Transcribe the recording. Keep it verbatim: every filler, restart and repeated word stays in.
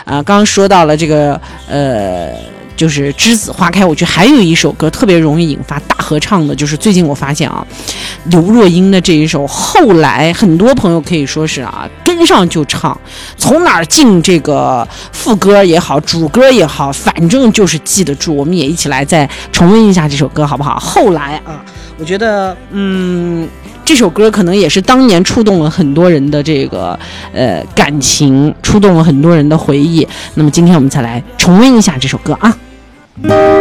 啊、呃，刚刚说到了这个呃。就是栀子花开，我觉得还有一首歌特别容易引发大合唱的，就是最近我发现啊，刘若英的这一首，后来很多朋友可以说是啊跟上就唱，从哪儿进这个副歌也好，主歌也好，反正就是记得住。我们也一起来再重温一下这首歌，好不好？后来啊，我觉得嗯。这首歌可能也是当年触动了很多人的这个呃感情，触动了很多人的回忆。那么今天我们再来重温一下这首歌啊。